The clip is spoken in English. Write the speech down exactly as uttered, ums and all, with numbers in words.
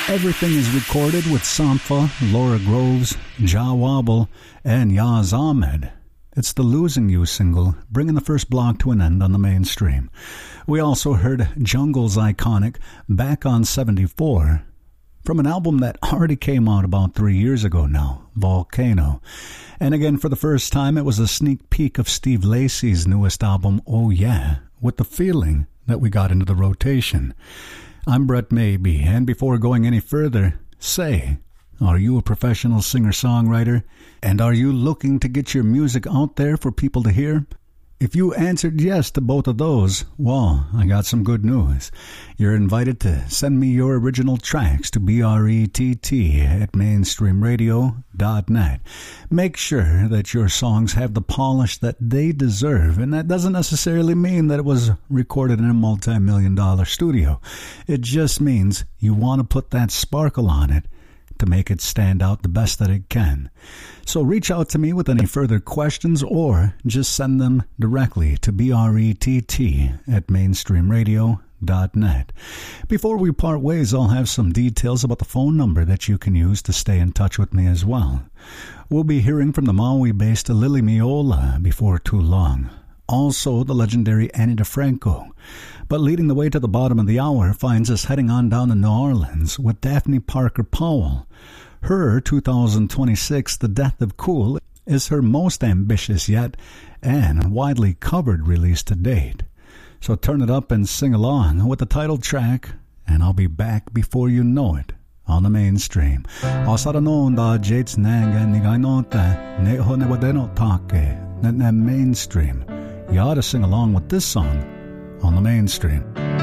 Everything is recorded with Sampha, Laura Groves, Ja Wobble, and Yaz Ahmed. It's the Losing You single, bringing the first block to an end on the mainstream. We also heard Jungle's iconic Back on seventy-four, from an album that already came out about three years ago now, Volcano. And again, for the first time, it was a sneak peek of Steve Lacy's newest album, Oh Yeah, with the feeling that we got into the rotation. I'm Brett Maybe, and before going any further, say, are you a professional singer-songwriter? And are you looking to get your music out there for people to hear? If you answered yes to both of those, well, I got some good news. You're invited to send me your original tracks to brett at mainstream radio dot net. Make sure that your songs have the polish that they deserve, and that doesn't necessarily mean that it was recorded in a multi-million dollar studio. It just means you want to put that sparkle on it to make it stand out the best that it can. So reach out to me with any further questions or just send them directly to brett at mainstream radio dot net. Before we part ways, I'll have some details about the phone number that you can use to stay in touch with me as well. We'll be hearing from the Maui-based Lily Miola before too long. Also, the legendary Annie DeFranco. But leading the way to the bottom of the hour finds us heading on down to New Orleans with Daphne Parker Powell. Her two thousand twenty-six The Death of Cool is her most ambitious yet and widely covered release to date. So turn it up and sing along with the title track, and I'll be back before you know it on the mainstream. Asara no da jets nanga nigai nota ne ho ne wadeno take na mainstream. You ought to sing along with this song on the mainstream.